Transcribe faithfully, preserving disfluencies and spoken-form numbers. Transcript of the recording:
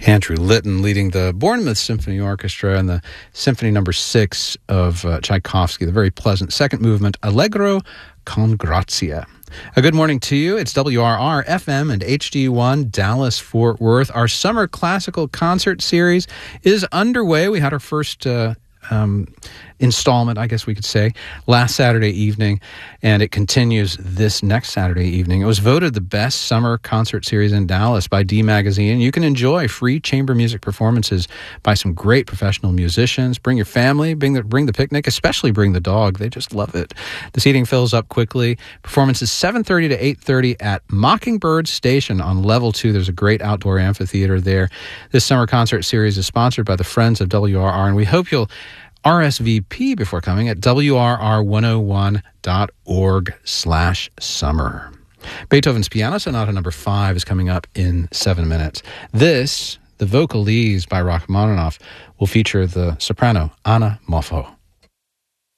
Andrew Litton leading the Bournemouth Symphony Orchestra and the Symphony Number Six of uh, Tchaikovsky, the very pleasant second movement, Allegro con grazia. A good morning to you. It's W R R F M and H D one Dallas Fort Worth. Our summer classical concert series is underway. We had our first uh, um, installment, I guess we could say, last Saturday evening, and it continues this next Saturday evening. It was voted the best summer concert series in Dallas by D Magazine. You can enjoy free chamber music performances by some great professional musicians. Bring your family, bring the, bring the picnic, especially bring the dog. They just love it. The seating fills up quickly. Performance is seven thirty to eight thirty at Mockingbird Station on level two. There's a great outdoor amphitheater there. This summer concert series is sponsored by the Friends of W R R, and we hope you'll R S V P before coming at W R R one oh one dot org slash summer. Beethoven's Piano Sonata number five is coming up in seven minutes. This, the Vocalese by Rachmaninoff, will feature the soprano Anna Moffo.